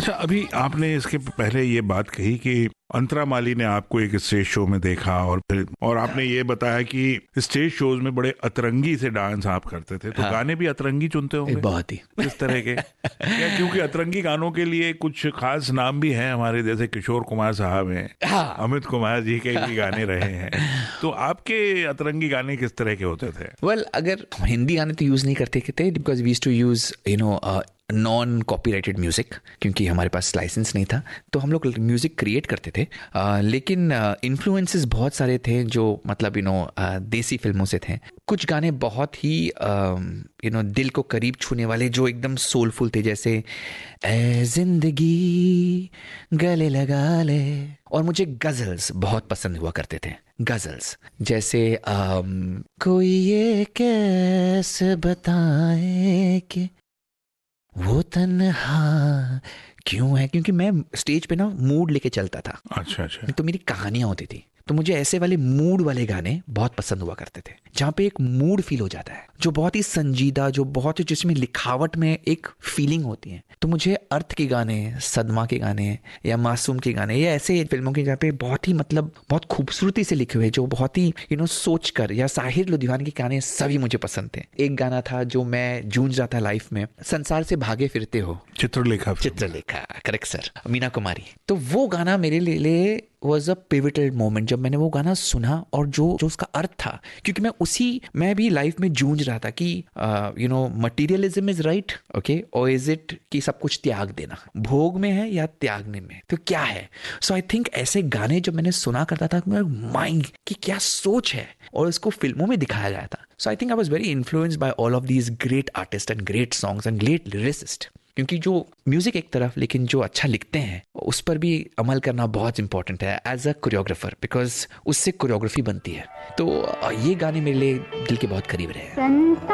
अच्छा, अभी आपने इसके पहले ये बात कही कि अंतरा माली ने आपको एक स्टेज शो में देखा और आपने ये बताया कि स्टेज शोज में बड़े अतरंगी से डांस आप करते थे, तो गाने भी अतरंगी चुनते होंगे? बहुत ही। किस तरह के? क्या क्योंकि अतरंगी गानों के लिए कुछ खास नाम भी हैं हमारे, जैसे किशोर कुमार साहब हैं, अमित कुमार जी के भी गाने रहे हैं, तो आपके अतरंगी गाने किस तरह के होते थे? वेल, अगर हिंदी गाने तो यूज नहीं करते थे, because we used to use non copyrighted music, क्योंकि हमारे पास लाइसेंस नहीं था, तो हम लोग म्यूजिक क्रिएट करते थे। लेकिन इन्फ्लुएंसेस बहुत सारे थे जो मतलब देसी फिल्मों से थे। कुछ गाने बहुत ही दिल को करीब छूने वाले, जो एकदम सोलफुल थे, जैसे ए जिंदगी गले लगा ले। और मुझे गजल्स बहुत पसंद हुआ करते थे। गजल्स जैसे कोई ये कैसे बताए कि वो तन्हा क्यों है, क्योंकि मैं स्टेज पे ना मूड लेके चलता था। अच्छा अच्छा। तो मेरी कहानियां होती थी, तो मुझे ऐसे वाले मूड वाले गाने बहुत पसंद हुआ करते थे, जहाँ पे एक मूड फील हो जाता है, जो बहुत ही संजीदा, जो बहुत ही जिसमें लिखावट में एक फीलिंग होती है। तो मुझे अर्थ के गाने, सदमा के गाने या मासूम के गाने, या ऐसे फिल्मों के जहाँ पे बहुत ही मतलब बहुत खूबसूरती से लिखे हुए, जो बहुत ही सोच कर, या साहिर लुधियाना के गाने सभी मुझे पसंद थे। एक गाना था जो मैं जूझ रहा था लाइफ में, संसार से भागे फिरते हो, चित्रलेखा, करेक्ट सर, मीना कुमारी। तो वो गाना मेरे लिए वॉज अ पिवटल मोमेंट, जब मैंने वो गाना सुना और जो उसका अर्थ था, क्योंकि मैं भी लाइफ में जूझ रहा था कि मटीरियलिज्म इज राइट, ओके, और इज इट कि सब कुछ त्याग देना, भोग में है या त्यागने में, तो क्या है। सो आई थिंक ऐसे गाने जब मैंने सुना करता था, मेरा माइंड की क्या सोच है, और उसको फिल्मों में दिखाया गया था। सो I think I was very influenced by all of these great artist and great songs and great lyricist. क्योंकि जो म्यूजिक एक तरफ, लेकिन जो अच्छा लिखते हैं उस पर भी अमल करना बहुत इंपॉर्टेंट है एज अ कोरियोग्राफर, बिकॉज उससे कोरियोग्राफी बनती है। तो ये गाने मेरे लिए दिल के बहुत करीब रहे हैं।